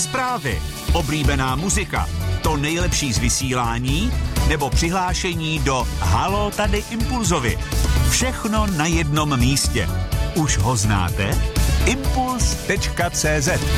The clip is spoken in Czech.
zprávy, oblíbená muzika, to nejlepší z vysílání nebo přihlášení do Halo tady Impulzovi. Všechno na jednom místě. Už ho znáte? Impuls.cz